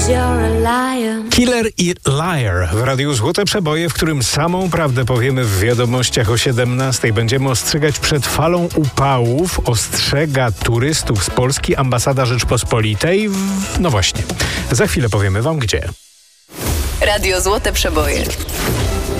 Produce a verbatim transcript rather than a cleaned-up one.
Killer i Liar w Radiu Złote Przeboje, w którym samą prawdę powiemy w wiadomościach o siedemnastej. Będziemy ostrzegać przed falą upałów. Ostrzega turystów z Polski ambasada Rzeczpospolitej. W... No właśnie, za chwilę powiemy wam gdzie. Radio Złote Przeboje.